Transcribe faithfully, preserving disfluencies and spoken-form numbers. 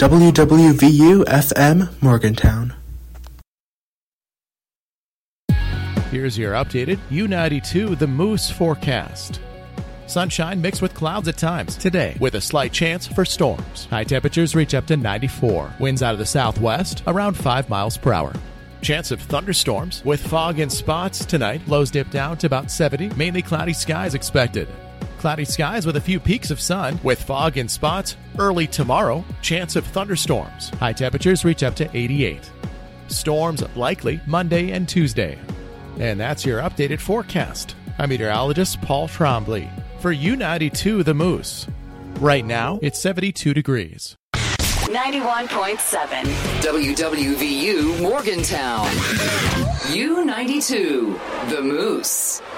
W W V U F M Morgantown. Here's your updated U ninety-two The Moose forecast. Sunshine mixed with clouds at times today with a slight chance for storms. High temperatures reach up to ninety-four. Winds out of the southwest around five miles per hour. Chance of thunderstorms with fog in spots tonight. Lows dip down to about seventy. Mainly cloudy skies expected. Cloudy skies with a few peaks of sun with fog in spots early tomorrow. Chance of thunderstorms. High temperatures reach up to eighty-eight. Storms likely Monday and Tuesday. And that's your updated forecast. I'm meteorologist Paul Trombley for U ninety-two The Moose. Right now, it's seventy-two degrees. ninety-one point seven W W V U Morgantown. U ninety-two The Moose.